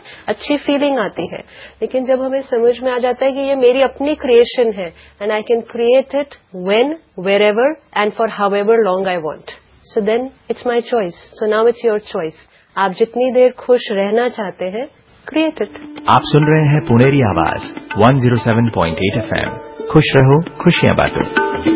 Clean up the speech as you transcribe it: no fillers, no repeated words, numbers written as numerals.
अच्छी फीलिंग आती है। लेकिन जब हमें समझ में आ जाता है कि ये मेरी अपनी क्रिएशन है and I can create it when, wherever and for however long I want, so then it's my choice. So now it's your choice. आप जितनी देर खुश रहना चाहते हैं, क्रिएट इट। आप सुन रहे हैं पुनेरी आवाज 107.8 FM। खुश रहो, खुशियां बांटो।